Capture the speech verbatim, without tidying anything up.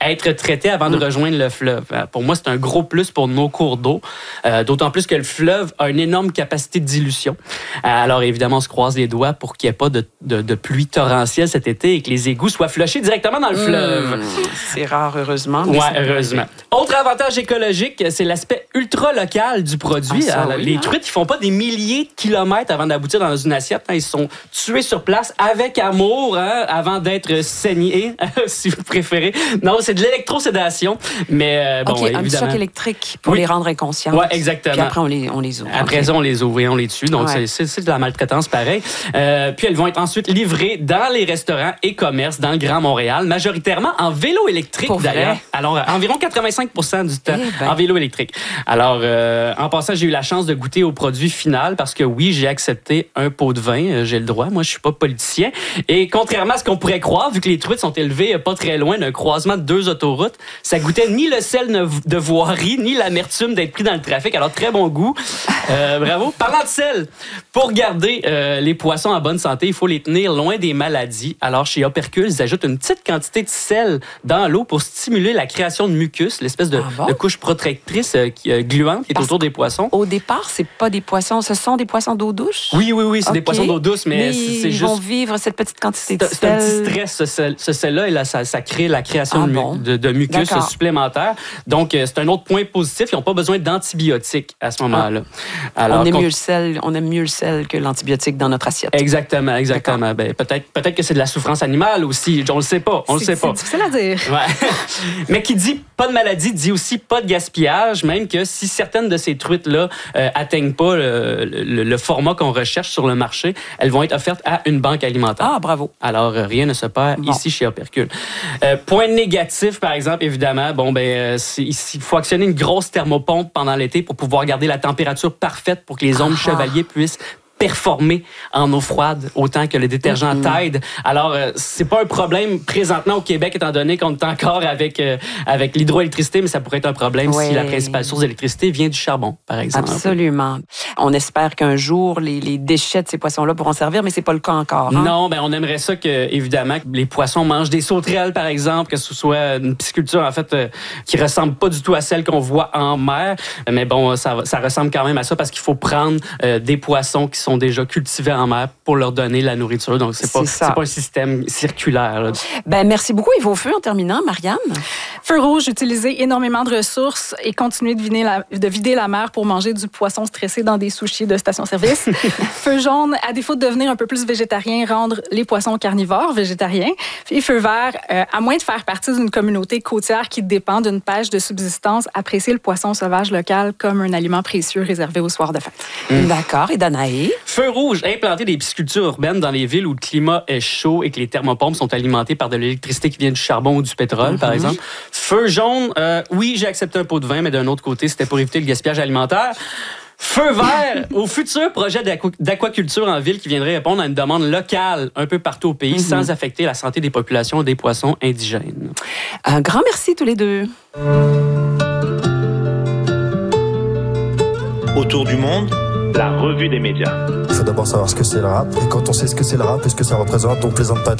être traités avant mmh. de rejoindre le fleuve. Pour moi, c'est un gros plus pour nos cours d'eau, euh, d'autant plus que le fleuve a une énorme capacité de dilution. Alors évidemment, on se croise les doigts pour qu'il n'y ait pas de, de, de pluie torrentielle cet été et que les égouts soient flushés directement dans le fleuve. Mmh. C'est rare, heureusement. Oui, heureusement. Autre avantage écologique, c'est l'aspect ultra-local du produit. Ah, Alors, oui, les hein? truites, ils font pas des milliers de kilomètres avant d'aboutir dans une assiette. Hein. Ils sont tués sur place avec amour hein, avant d'être saignés, si vous préférez. Non, c'est de l'électrosédation. Mais euh, bon, okay, évidemment. Un choc électrique pour oui. les rendre inconscients. Oui, exactement. Puis après, on les, on les ouvre. Après okay. ça, on les ouvre et on les tue. Donc, ouais. c'est, c'est de la maltraitance pareil. Euh, puis, elles vont être ensuite livrées dans les restaurants et commerces dans le Grand Montréal, majoritairement en vélo électrique pour d'ailleurs. Vrai? Alors, environ quatre-vingt-cinq pour cent du temps eh ben. en vélo électrique. Alors, euh, en passant, j'ai eu la chance de goûter au produit final parce que oui, j'ai accepté un pot de vin. J'ai le droit. Moi, je suis pas politicien. Et contrairement à ce qu'on pourrait croire, vu que les truites sont élevées pas très loin d'un croisement de deux autoroutes, ça goûtait ni le sel de voirie, ni l'amertume d'être pris dans le trafic. Alors, très bon goût. Euh, bravo. Parlant de sel, pour garder euh, les poissons en bonne santé, il faut les tenir loin des maladies. Alors, chez Opercule, ils ajoutent une petite quantité de sel dans l'eau pour stimuler la création de mucus, l'espèce de, ah bon? de couche protectrice euh, qui, euh, gluante qui est Parce autour des poissons. Au départ, c'est pas des poissons, ce sont des poissons d'eau douce? Oui, oui, oui, c'est okay. des poissons d'eau douce, mais, mais c'est, c'est ils juste... vont vivre cette petite quantité de c'est, sel. C'est un petit stress, ce, sel, ce sel-là, et là, ça, ça crée la création ah de, bon? de, de mucus D'accord. supplémentaire. Donc, euh, c'est un autre point positif. Ils n'ont pas besoin d'antibiotiques à ce moment-là. Ah. Alors, on, aime mieux le sel, on aime mieux le sel que l'antibiotique dans notre assiette. Exactement, exactement. Ben, peut-être, peut-être que c'est de la souffrance animale aussi. On le sait pas. On c'est, le sait pas. C'est difficile à dire. Ouais. Mais qui dit pas de maladie dit aussi pas de gaspillage, même que si certaines de ces truites-là euh, atteignent pas le, le, le format qu'on recherche sur le marché, elles vont être offertes à une banque alimentaire. Ah, bravo. Alors, euh, rien ne se perd bon. ici chez Opercule. Euh, point négatif, par exemple, évidemment, bon, ben, euh, c'est, il faut actionner une grosse thermopompe pendant l'été pour pouvoir garder la température parfaite pour que les ombres ah. chevaliers puissent performer en eau froide autant que le détergent mm-hmm. Tide. Alors, euh, c'est pas un problème présentement au Québec, étant donné qu'on est encore avec, euh, avec l'hydroélectricité, mais ça pourrait être un problème oui. si la principale source d'électricité vient du charbon, par exemple. Absolument. On espère qu'un jour, les, les déchets de ces poissons-là pourront servir, mais c'est pas le cas encore. Hein? Non, ben on aimerait ça que, évidemment, que les poissons mangent des sauterelles, par exemple, que ce soit une pisciculture, en fait, euh, qui ressemble pas du tout à celle qu'on voit en mer. Mais bon, ça, ça ressemble quand même à ça parce qu'il faut prendre euh, des poissons qui sont déjà cultivés en mer pour leur donner la nourriture. Donc, c'est pas, c'est, c'est pas un système circulaire. Là. Ben, merci beaucoup. Et vos feux en terminant, Marianne? Feu rouge, utiliser énormément de ressources et continuer de vider, la, de vider la mer pour manger du poisson stressé dans des sushis de station-service. Feu jaune, à défaut de devenir un peu plus végétarien, rendre les poissons carnivores, végétariens. Et feu vert, euh, à moins de faire partie d'une communauté côtière qui dépend d'une pêche de subsistance, apprécier le poisson sauvage local comme un aliment précieux réservé au soir de fête. Mmh. D'accord. Et Danae? Feu rouge, implanter des piscicultures urbaines dans les villes où le climat est chaud et que les thermopompes sont alimentées par de l'électricité qui vient du charbon ou du pétrole, mm-hmm. par exemple. Feu jaune, euh, oui, j'ai accepté un pot de vin, mais d'un autre côté, c'était pour éviter le gaspillage alimentaire. Feu vert, au futur projet d'aqu- d'aquaculture en ville qui viendrait répondre à une demande locale un peu partout au pays mm-hmm. sans affecter la santé des populations des poissons indigènes. Un grand merci tous les deux. Autour du monde, la revue des médias. Il faut d'abord savoir ce que c'est le rap. Et quand on sait ce que c'est le rap et ce que ça représente, on plaisante pas